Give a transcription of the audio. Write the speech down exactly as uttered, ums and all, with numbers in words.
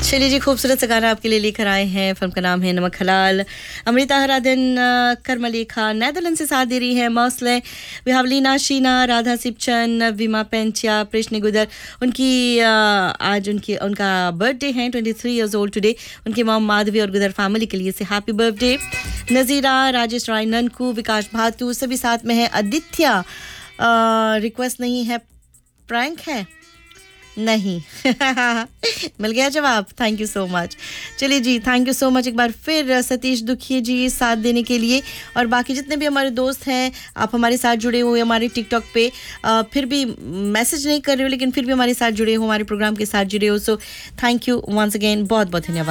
चलिए जी, खूबसूरत सा गाना आपके लिए लेकर आए हैं। फिल्म का नाम है नमक हलाल। अमृता हरादन करमलेखा नेदरलैंड से साथ दे रही है। मौसले विहावलीना शीना राधा सिपचन विमा पेंचिया प्रश्न गुदर उनकी आज उनकी उनका बर्थडे है। तेईस इयर्स ओल्ड टुडे। उनकी मॉम माधवी और गुदर फैमिली के लिए से हैप्पी बर्थडे। नज़ीरा राजेश राय ननकू विकास भातू सभी साथ में है। आदित्य रिक्वेस्ट नहीं है, प्रैंक है नहीं। मिल गया जवाब। Thank you so much. चलिए जी, थैंक यू सो मच एक बार फिर सतीश दुखिए जी साथ देने के लिए। और बाकी जितने भी हमारे दोस्त हैं, आप हमारे साथ जुड़े हुए हमारे टिकटॉक पे, आ, फिर भी मैसेज नहीं कर रहे हो लेकिन फिर भी हमारे साथ जुड़े हो, हमारे प्रोग्राम के साथ जुड़े हो। So thank you once again, बहुत बहुत धन्यवाद।